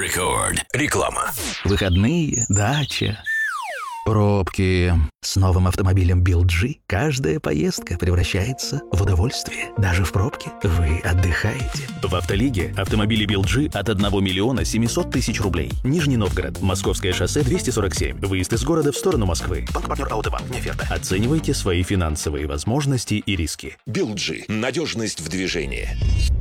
Record. Реклама. Выходные, дача, пробки. С новым автомобилем BYD каждая поездка превращается в удовольствие. Даже в пробке вы отдыхаете. В Автолиге автомобили BYD от 1 миллиона 700 тысяч рублей. Нижний Новгород, Московское шоссе 247. Выезд из города в сторону Москвы. Банк-партнер Аутобанк. Неферта. Оценивайте свои финансовые возможности и риски. BYD. Надежность в движении.